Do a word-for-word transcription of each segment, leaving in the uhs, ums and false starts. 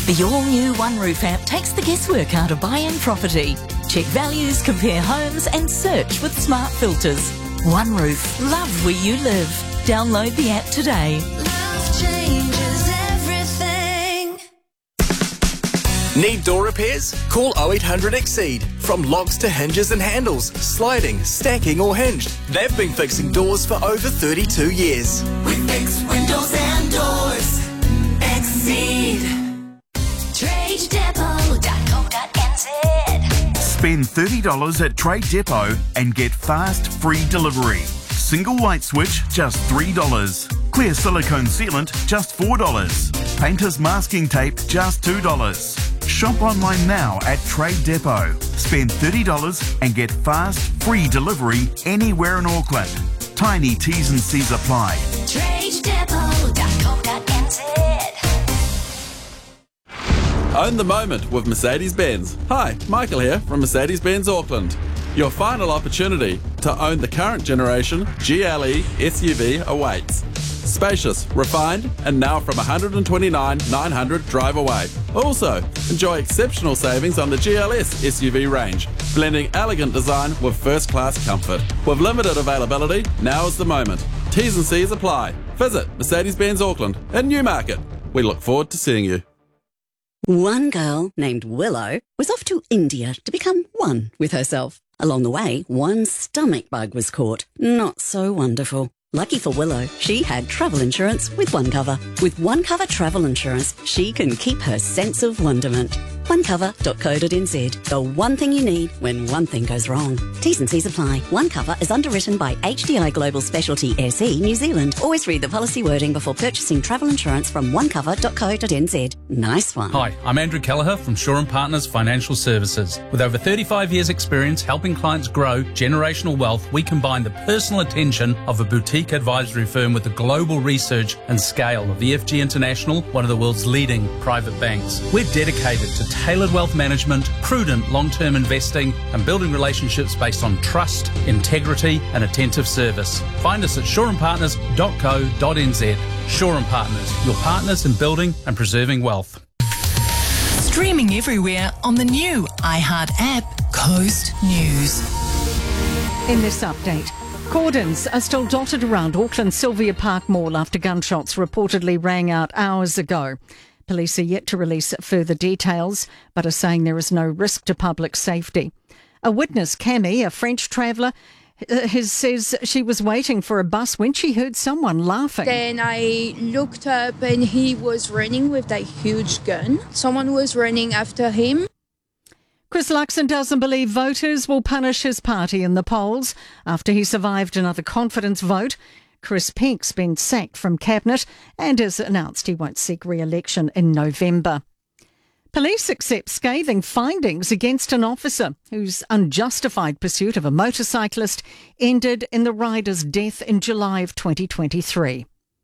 The all-new One Roof app takes the guesswork out of buying property. Check values, compare homes and search with smart filters. One Roof, love where you live. Download the app today. Love changes everything. Need door repairs? Call oh eight hundred Exceed. From locks to hinges and handles, sliding, stacking or hinged, they've been fixing doors for over thirty-two years. We fix windows and doors. Exceed. Trade Depot dot co dot n z. Spend thirty dollars at Trade Depot and get fast, free delivery. Single light switch, just three dollars. Clear silicone sealant, just four dollars. Painter's masking tape, just two dollars. Shop online now at Trade Depot. Spend thirty dollars and get fast, free delivery anywhere in Auckland. Tiny T's and C's apply. Trade Depot dot co dot n z. Own the moment with Mercedes-Benz. Hi, Michael here from Mercedes-Benz Auckland. Your final opportunity to own the current generation G L E S U V awaits. Spacious, refined, and now from one hundred twenty-nine thousand nine hundred drive away. Also, enjoy exceptional savings on the G L S S U V range, blending elegant design with first-class comfort. With limited availability, now is the moment. T's and C's apply. Visit Mercedes-Benz Auckland in Newmarket. We look forward to seeing you. One girl named Willow was off to India to become one with herself. Along the way, one stomach bug was caught. Not so wonderful. Lucky for Willow, she had travel insurance with OneCover. With OneCover travel insurance, she can keep her sense of wonderment. one cover dot co dot n z. The one thing you need when one thing goes wrong. T's and C's apply. OneCover is underwritten by H D I Global Specialty S E New Zealand. Always read the policy wording before purchasing travel insurance from one cover dot co dot n z. Nice one. Hi, I'm Andrew Kelleher from Shaw and Partners Financial Services. With over thirty-five years experience helping clients grow generational wealth, we combine the personal attention of a boutique advisory firm with the global research and scale of the F G International, one of the world's leading private banks. We're dedicated to tailored wealth management, prudent long-term investing, and building relationships based on trust, integrity, and attentive service. Find us at shaw and partners dot co dot n z. Shaw and Partners, your partners in building and preserving wealth. Streaming everywhere on the new iHeart app, Coast News. In this update, cordons are still dotted around Auckland's Sylvia Park Mall after gunshots reportedly rang out hours ago. Police are yet to release further details, but are saying there is no risk to public safety. A witness, Cammy, a French traveller, His says she was waiting for a bus when she heard someone laughing. Then I looked up and he was running with that huge gun. Someone was running after him. Chris Luxon doesn't believe voters will punish his party in the polls after he survived another confidence vote. Chris Peck's been sacked from Cabinet and has announced he won't seek re-election in November. Police accept scathing findings against an officer whose unjustified pursuit of a motorcyclist ended in the rider's death in July of twenty twenty-three.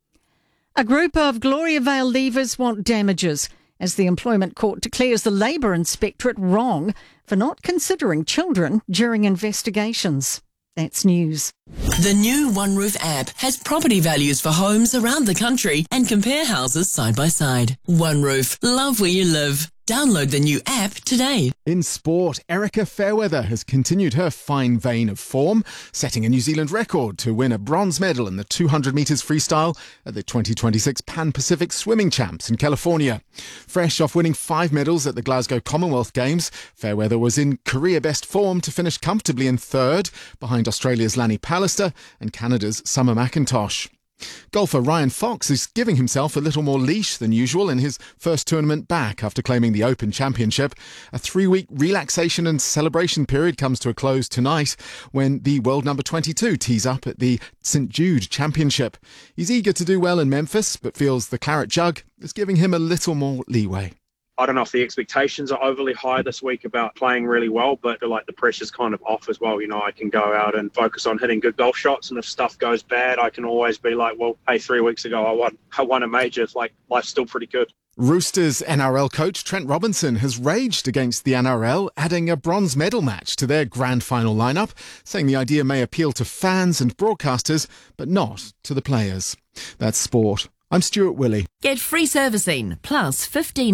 A group of Gloria Vale leavers want damages as the Employment Court declares the Labour Inspectorate wrong for not considering children during investigations. That's news. The new One Roof app has property values for homes around the country and compare houses side by side. One Roof, love where you live. Download the new app today. In sport, Erica Fairweather has continued her fine vein of form, setting a New Zealand record to win a bronze medal in the two hundred metres freestyle at the twenty twenty-six Pan-Pacific Swimming Champs in California. Fresh off winning five medals at the Glasgow Commonwealth Games, Fairweather was in career-best form to finish comfortably in third, behind Australia's Lanny Pallister and Canada's Summer McIntosh. Golfer Ryan Fox is giving himself a little more leash than usual in his first tournament back after claiming the Open Championship. A three-week relaxation and celebration period comes to a close tonight when the world number twenty-two tees up at the St Jude Championship. He's eager to do well in Memphis, but feels the claret jug is giving him a little more leeway. I don't know if the expectations are overly high this week about playing really well, but I feel like the pressure's kind of off as well. You know, I can go out and focus on hitting good golf shots, and if stuff goes bad, I can always be like, well, hey, three weeks ago I won, I won a major. It's like, life's still pretty good. Roosters N R L coach Trent Robinson has raged against the N R L, adding a bronze medal match to their grand final lineup, saying the idea may appeal to fans and broadcasters, but not to the players. That's sport. I'm Stuart Willey. Get free servicing plus fifteen